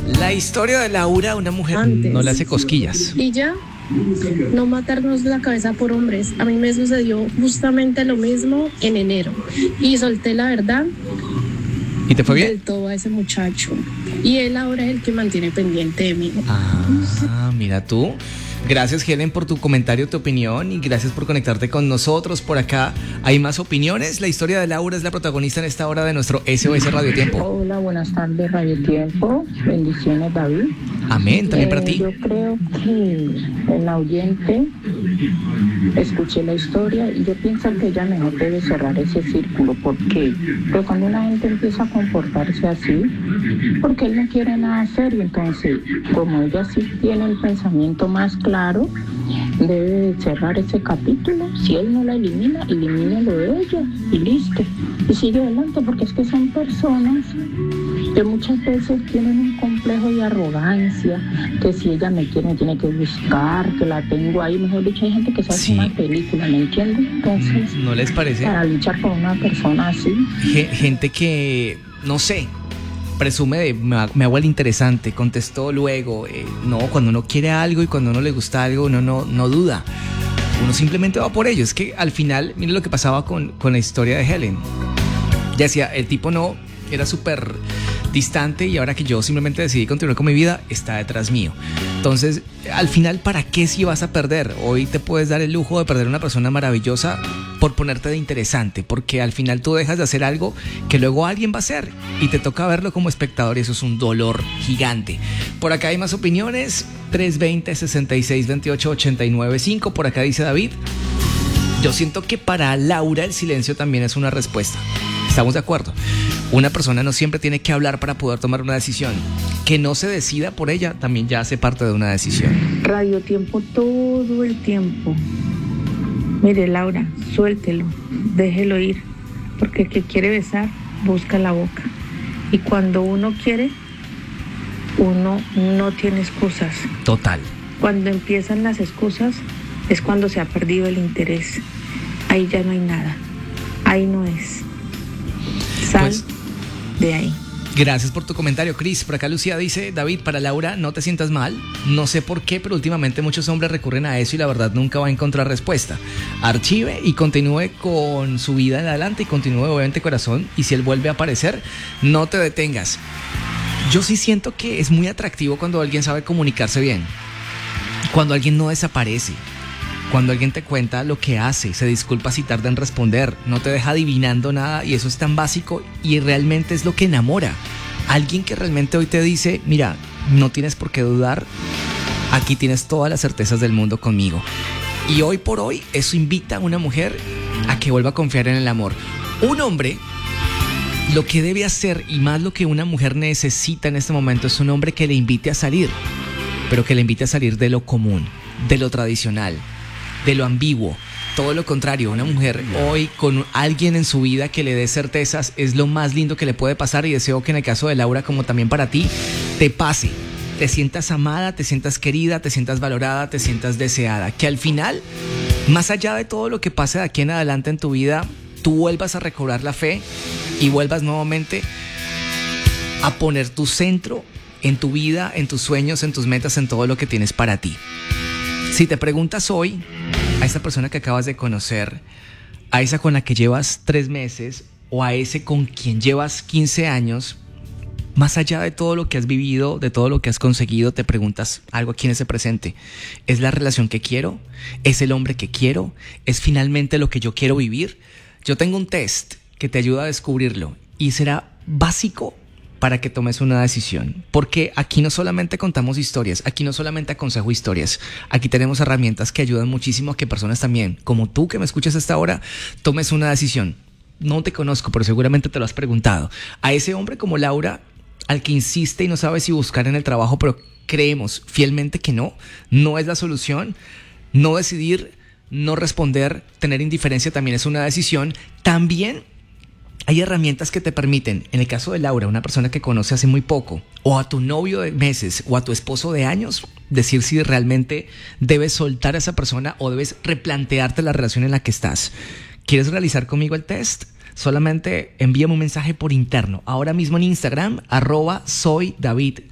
La historia de Laura, una mujer Antes. no le hace cosquillas. Y ya, no matarnos la cabeza por hombres. A mí me sucedió justamente lo mismo en enero. Y solté la verdad ¿Y te fue del bien? todo a ese muchacho. Y él ahora es el que mantiene pendiente de mí. Mira tú. Gracias, Helen, por tu comentario, tu opinión, y gracias por conectarte con nosotros. Por acá hay más opiniones. La historia de Laura es la protagonista en esta hora de nuestro SOS Radio Tiempo. Hola, buenas tardes, Radio Tiempo. Bendiciones, David. Amén, también para ti. Yo creo que el oyente escuché la historia y yo pienso que ella mejor debe cerrar ese círculo. ¿Por qué? Pero cuando una gente empieza a comportarse así, porque él no quiere nada serio, entonces, como ella sí tiene el pensamiento más claro, debe de cerrar ese capítulo. Si él no la elimina, elimínelo de ella y listo. Y sigue adelante, porque es que son personas que muchas veces tienen un complejo de arrogancia, que si ella me quiere, me tiene que buscar, que la tengo ahí. Mejor dicho, hay gente que se hace Sí. una película, ¿me entiendes? Entonces, ¿No les parece? para luchar con una persona así, Gente que, no sé, presume de me hago el interesante, contestó luego. No, cuando uno quiere algo y cuando uno le gusta algo, uno no duda. Uno simplemente va por ello. Es que al final, mire lo que pasaba con la historia de Helen. Ya decía, el tipo no era súper distante y ahora que yo simplemente decidí continuar con mi vida, está detrás mío. Entonces, al final, ¿para qué si vas a perder? Hoy te puedes dar el lujo de perder a una persona maravillosa por ponerte de interesante, porque al final tú dejas de hacer algo que luego alguien va a hacer y te toca verlo como espectador y eso es un dolor gigante. Por acá hay más opiniones, 320-6628-895, por acá dice David, yo siento que para Laura el silencio también es una respuesta. Estamos de acuerdo. Una persona no siempre tiene que hablar para poder tomar una decisión. Que no se decida por ella también ya hace parte de una decisión. Radio Tiempo todo el tiempo. Mire, Laura, suéltelo, déjelo ir, porque el que quiere besar busca la boca. Y cuando uno quiere, uno no tiene excusas. Total. Cuando empiezan las excusas es cuando se ha perdido el interés. Ahí ya no hay nada. Ahí no es. Sal Pues, de ahí. gracias por tu comentario, Cris. Por acá Lucía dice, David, para Laura, no te sientas mal. No sé por qué, pero últimamente muchos hombres recurren a eso y la verdad nunca va a encontrar respuesta. Archive y continúe con su vida en adelante y continúe obviamente corazón. Y si él vuelve a aparecer, no te detengas. Yo sí siento que es muy atractivo cuando alguien sabe comunicarse bien. Cuando alguien no desaparece. Cuando alguien te cuenta lo que hace, se disculpa si tarda en responder, no te deja adivinando nada y eso es tan básico y realmente es lo que enamora. Alguien que realmente hoy te dice, mira, no tienes por qué dudar, aquí tienes todas las certezas del mundo conmigo. Y hoy por hoy eso invita a una mujer a que vuelva a confiar en el amor. Un hombre, lo que debe hacer y más lo que una mujer necesita en este momento es un hombre que le invite a salir, pero que le invite a salir de lo común, de lo tradicional, de lo ambiguo. Todo lo contrario, una mujer hoy con alguien en su vida que le dé certezas es lo más lindo que le puede pasar y deseo que en el caso de Laura, como también para ti, te pase. Te sientas amada, te sientas querida, te sientas valorada, te sientas deseada. Que al final, más allá de todo lo que pase de aquí en adelante en tu vida, tú vuelvas a recobrar la fe y vuelvas nuevamente a poner tu centro en tu vida, en tus sueños, en tus metas, en todo lo que tienes para ti. Si te preguntas hoy a esa persona que acabas de conocer, a esa con la que llevas 3 meses o a ese con quien llevas 15 años, más allá de todo lo que has vivido, de todo lo que has conseguido, te preguntas algo aquí en ese presente. ¿Es la relación que quiero? ¿Es el hombre que quiero? ¿Es finalmente lo que yo quiero vivir? Yo tengo un test que te ayuda a descubrirlo y será básico para que tomes una decisión, porque aquí no solamente contamos historias, aquí no solamente aconsejo historias, aquí tenemos herramientas que ayudan muchísimo a que personas también, como tú que me escuchas hasta ahora, tomes una decisión. No te conozco, pero seguramente te lo has preguntado. A ese hombre como Laura, al que insiste y no sabe si buscar en el trabajo, pero creemos fielmente que no es la solución. No decidir, no responder, tener indiferencia también es una decisión. También hay herramientas que te permiten, en el caso de Laura, una persona que conoce hace muy poco, o a tu novio de meses, o a tu esposo de años, decir si realmente debes soltar a esa persona o debes replantearte la relación en la que estás. ¿Quieres realizar conmigo el test? Solamente envíame un mensaje por interno, ahora mismo en Instagram, @soydavid